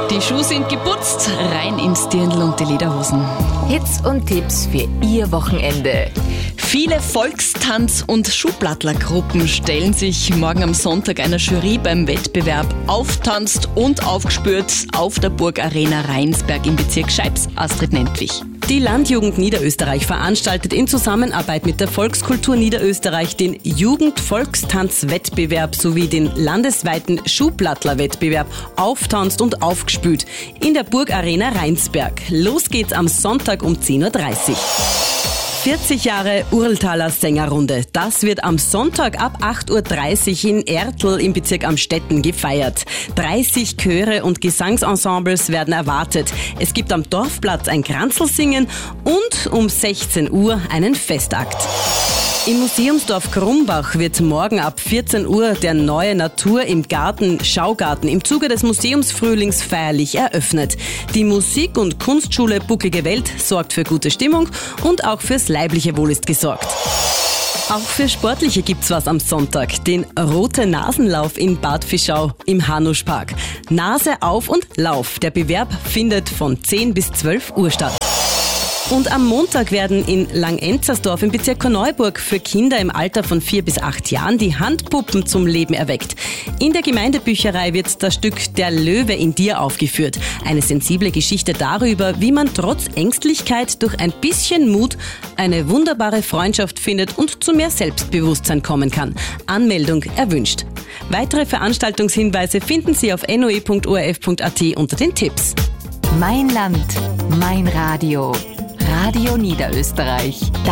Die Schuhe sind geputzt, rein ins Dirndl und die Lederhosen. Hits und Tipps für Ihr Wochenende. Viele Volkstanz- und Schuhplattlergruppen stellen sich morgen am Sonntag einer Jury beim Wettbewerb Auftanzt und Aufgespürt auf der Burgarena Rheinsberg im Bezirk Scheibs. Astrid Nentwich. Die Landjugend Niederösterreich veranstaltet in Zusammenarbeit mit der Volkskultur Niederösterreich den Jugend-Volkstanz-Wettbewerb sowie den landesweiten Schuhplattler-Wettbewerb Auftanzt und Aufgespült in der Burgarena Rheinsberg. Los geht's am Sonntag um 10.30 Uhr. 40 Jahre Urltaler Sängerrunde. Das wird am Sonntag ab 8.30 Uhr in Ertl im Bezirk Amstetten gefeiert. 30 Chöre und Gesangsensembles werden erwartet. Es gibt am Dorfplatz ein Kranzelsingen und um 16 Uhr einen Festakt. Im Museumsdorf Krumbach wird morgen ab 14 Uhr der neue Natur im Garten Schaugarten im Zuge des Museumsfrühlings feierlich eröffnet. Die Musik- und Kunstschule Bucklige Welt sorgt für gute Stimmung und auch fürs leibliche Wohl ist gesorgt. Auch für Sportliche gibt's was am Sonntag, den Rote-Nasenlauf in Bad Fischau im Hanuschpark. Nase auf und Lauf. Der Bewerb findet von 10 bis 12 Uhr statt. Und am Montag werden in Langenzersdorf im Bezirk Korneuburg für Kinder im Alter von 4 bis 8 Jahren die Handpuppen zum Leben erweckt. In der Gemeindebücherei wird das Stück Der Löwe in dir aufgeführt. Eine sensible Geschichte darüber, wie man trotz Ängstlichkeit durch ein bisschen Mut eine wunderbare Freundschaft findet und zu mehr Selbstbewusstsein kommen kann. Anmeldung erwünscht. Weitere Veranstaltungshinweise finden Sie auf noe.orf.at unter den Tipps. Mein Land, mein Radio. Radio Niederösterreich.